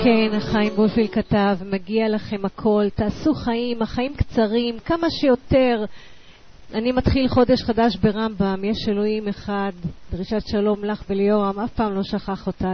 כן, חיים בולפיל כתב, מגיע לכם הכל, תעשו חיים, החיים קצרים, כמה שיותר. אני מתחיל חודש חדש ברמב"ם, יש אלוהים אחד, דרישת שלום לך וליורם, אף פעם לא שכח אותנו.